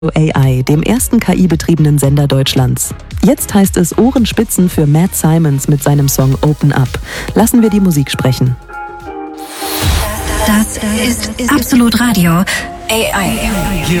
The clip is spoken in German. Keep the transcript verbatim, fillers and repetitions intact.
A I, dem ersten K I-betriebenen Sender Deutschlands. Jetzt heißt es Ohrenspitzen für Matt Simons mit seinem Song Open Up. Lassen wir die Musik sprechen. Das ist Absolut Radio A I.